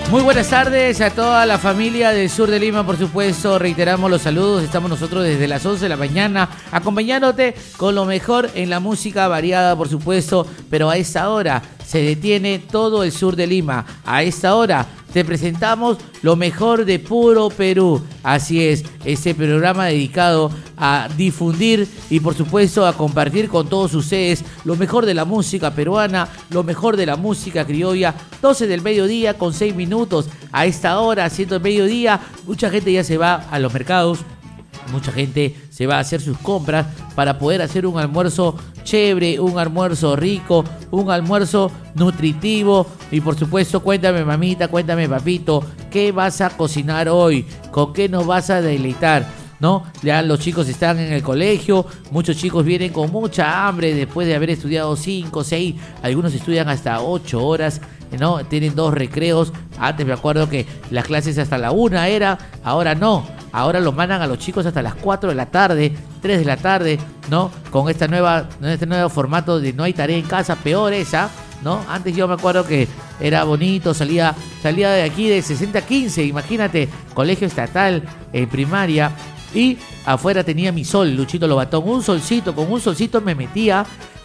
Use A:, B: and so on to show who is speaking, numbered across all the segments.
A: Muy buenas tardes a toda la familia del sur de Lima, por supuesto, reiteramos los saludos, estamos nosotros desde las 11 de la mañana acompañándote con lo mejor en la música variada, por supuesto, pero a esta hora se detiene todo el sur de Lima, a esta hora te presentamos lo mejor de Puro Perú. Así es, este programa dedicado a difundir y por supuesto a compartir con todos ustedes lo mejor de la música peruana, lo mejor de la música criolla. 12 del mediodía con 6 minutos. A esta hora, siendo el mediodía, mucha gente ya se va a los mercados. Mucha gente se va a hacer sus compras para poder hacer un almuerzo chévere, un almuerzo rico, un almuerzo nutritivo. Y por supuesto, cuéntame mamita, cuéntame papito, ¿qué vas a cocinar hoy? ¿Con qué nos vas a deleitar? ¿No? Ya los chicos están en el colegio, muchos chicos vienen con mucha hambre después de haber estudiado 5, 6, algunos estudian hasta 8 horas, ¿no? Tienen 2 recreos. Antes me acuerdo que las clases hasta la 1 era, ahora no. Ahora los mandan a los chicos hasta las 4 de la tarde, 3 de la tarde, ¿no? Con este nuevo formato de no hay tarea en casa, peor esa, ¿no? Antes yo me acuerdo que era bonito, salía de aquí de 60 a 15, imagínate, colegio estatal, primaria, y afuera tenía mi sol, Luchito Lobatón, con un solcito me metía,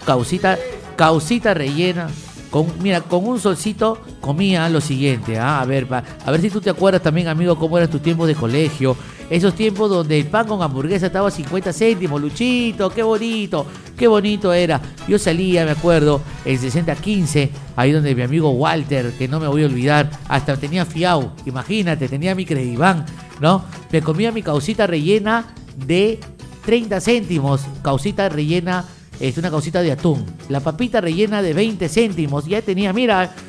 A: caucita rellena. Con un solcito comía lo siguiente, a ver si tú te acuerdas también, amigo, cómo eran tus tiempos de colegio, esos tiempos donde el pan con hamburguesa estaba a 50 céntimos, Luchito, qué bonito era. Yo salía, me acuerdo, en 60-15, ahí donde mi amigo Walter, que no me voy a olvidar, hasta tenía fiao, imagínate, tenía mi Credivan, ¿no? Me comía mi caucita rellena de 30 céntimos, caucita rellena. Es una cosita de atún. La papita rellena de 20 céntimos. Ya tenía mi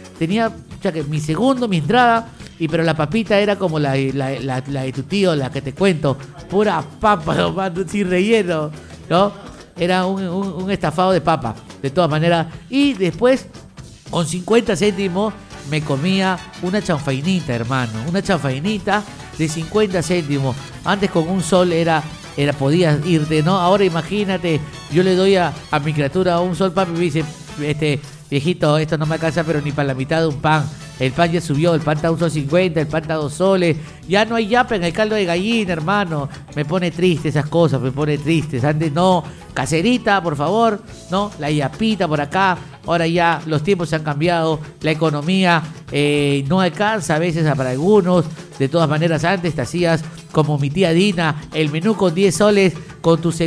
A: segundo, mi entrada. Pero la papita era como la de tu tío, la que te cuento. Pura papa, nomás, sin relleno, ¿no? Era un estafado de papa, de todas maneras. Y después, con 50 céntimos, me comía una chanfainita, hermano. Una chanfainita de 50 céntimos. Antes con un sol podías irte, ¿no? Ahora imagínate, yo le doy a mi criatura un sol, papi, me dice, viejito, esto no me alcanza pero ni para la mitad de un pan. El pan ya subió, el pan está a $1.50, el pan está a 2 soles. Ya no hay yape en el caldo de gallina, hermano. Me pone triste esas cosas, me pone triste. Antes no, caserita, por favor, ¿no? La yapita por acá. Ahora ya los tiempos se han cambiado, la economía no alcanza a veces para algunos. De todas maneras, antes te hacías como mi tía Dina, el menú con 10 soles, con tu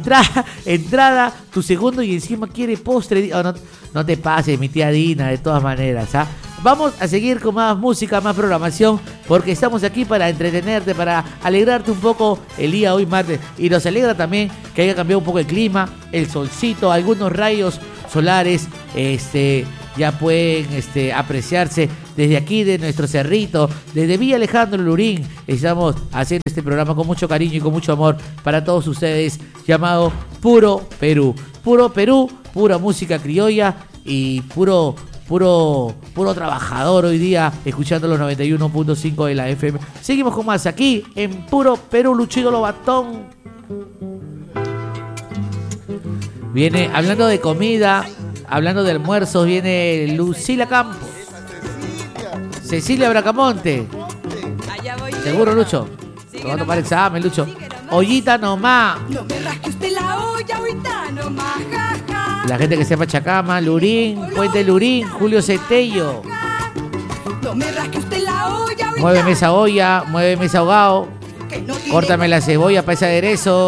A: entrada, tu segundo y encima quiere postre. Oh, no te pases, mi tía Dina, de todas maneras, ¿ah? Vamos a seguir con más música, más programación, porque estamos aquí para entretenerte, para alegrarte un poco el día hoy martes. Y nos alegra también que haya cambiado un poco el clima, el solcito, algunos rayos solares ya pueden apreciarse desde aquí, de nuestro cerrito, desde Villa Alejandro Lurín. Estamos haciendo este programa con mucho cariño y con mucho amor para todos ustedes, llamado Puro Perú. Puro Perú, pura música criolla y puro trabajador hoy día, escuchando los 91.5 de la FM. Seguimos con más aquí en Puro Perú, Luchito Lobatón. Viene, hablando de comida, hablando de almuerzos, viene Lucila Campos, Cecilia Bracamonte. ¿Seguro, Lucho? Te va a tomar examen, Lucho. Ollita nomás.
B: No me rasque usted la olla, ollita nomás, jaja.
A: La gente que sepa Chacama, Lurín, Puente Lurín, Julio Cetello.
B: No me rasque usted la olla,
A: Muéveme esa olla, muéveme ese ahogado. Córtame la cebolla para ese aderezo.